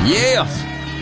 Yes!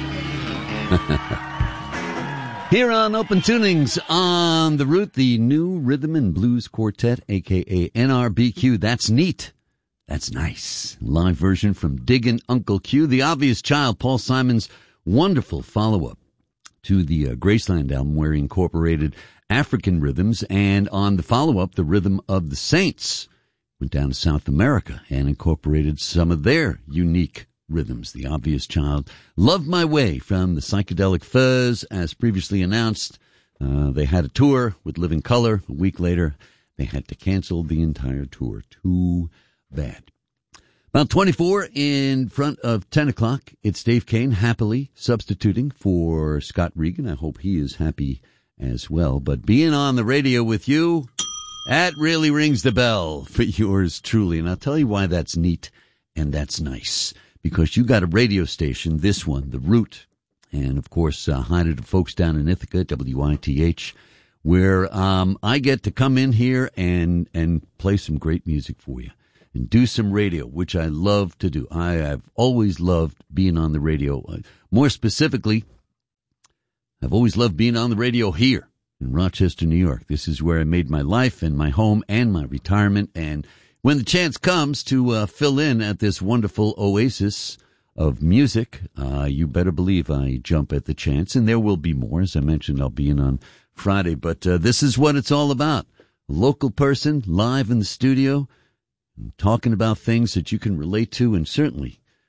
Here on Open Tunings on the Root, the new Rhythm and Blues Quartet, a.k.a. NRBQ. That's neat. That's nice. Live version from Diggin' Uncle Q, The Obvious Child, Paul Simon's wonderful follow-up to the Graceland album, where he incorporated African rhythms, and on the follow-up, The Rhythm of the Saints, went down to South America and incorporated some of their unique rhythms. The Obvious Child, Love My Way from the Psychedelic Fuzz, as previously announced. They had a tour with Living Colour. A week later, they had to cancel the entire tour. Too bad. About 24 in front of 10 o'clock, it's Dave Kane happily substituting for Scott Regan. I hope he is happy as well. But being on the radio with you, that really rings the bell for yours truly. And I'll tell you why that's neat and that's nice. Because you got a radio station, this one, The Root, and of course, hi to the folks down in Ithaca, WITH, where I get to come in here and play some great music for you and do some radio, which I love to do. I have always loved being on the radio. More specifically, I've always loved being on the radio here in Rochester, New York. This is where I made my life and my home and my retirement, and when the chance comes to fill in at this wonderful oasis of music, you better believe I jump at the chance, and there will be more. As I mentioned, I'll be in on Friday, but this is what it's all about. A local person live in the studio, talking about things that you can relate to, and certainly